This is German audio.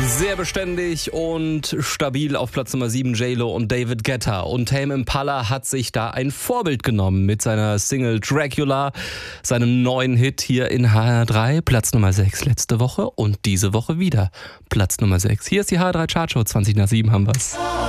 Sehr beständig und stabil auf Platz Nummer 7 J-Lo und David Guetta. Und Tame Impala hat sich da ein Vorbild genommen mit seiner Single Dracula, seinem neuen Hit hier in HR3. Platz Nummer 6 letzte Woche und diese Woche wieder Platz Nummer 6. Hier ist die HR3 Chartshow, 20 nach 7 haben wir's.